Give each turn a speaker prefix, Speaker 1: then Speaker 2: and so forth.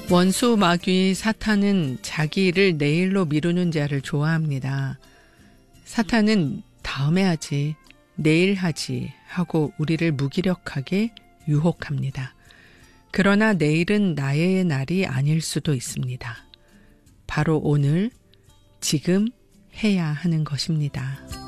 Speaker 1: 원수 마귀 사탄은 자기 일을 내일로 미루는 자를 좋아합니다. 사탄은 다음에 하지, 내일 하지 하고 우리를 무기력하게 유혹합니다. 그러나 내일은 나의 날이 아닐 수도 있습니다. 바로 오늘, 지금 해야 하는 것입니다.